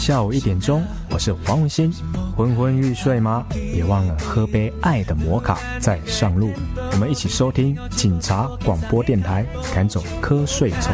下午1点钟，我是黄文欣。昏昏欲睡吗？别忘了喝杯爱的摩卡再上路。我们一起收听警察广播电台，赶走瞌睡虫。